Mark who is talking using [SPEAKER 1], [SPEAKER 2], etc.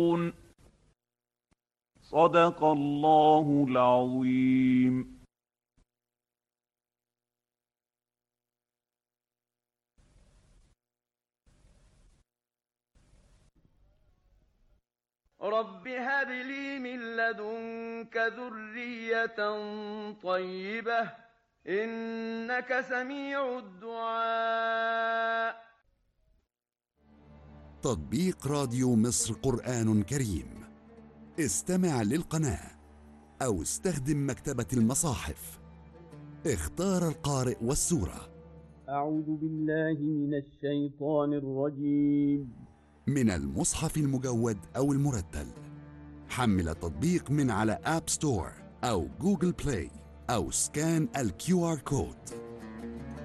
[SPEAKER 1] صدق الله العظيم.
[SPEAKER 2] رب هب لي من لدنك ذرية طيبة إنك سميع الدعاء.
[SPEAKER 3] تطبيق راديو مصر قرآن كريم. استمع للقناة أو استخدم مكتبة المصاحف. اختار القارئ والسورة.
[SPEAKER 4] أعوذ بالله من الشيطان الرجيم.
[SPEAKER 3] من المصحف المجود أو المرتل. حمل التطبيق من على آب ستور أو جوجل بلاي أو سكان الQR كود.